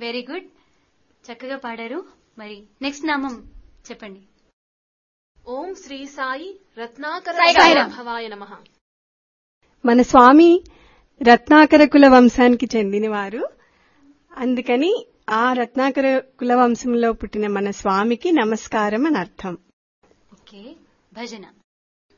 Very good, చక్కగా పాడారు. మరి నెక్స్ట్ నామం చెప్పండి. ఓం శ్రీ సాయి రత్నాకర సాయిరామ్. భవాయ నమః. మన స్వామి రత్నాకర కుల వంశానికి చెందినవారు. అందుకని ఆ రత్నాకర కుల వంశంలో పుట్టిన మన స్వామికి నమస్కారం అని అర్థం. ఓకే, భజన.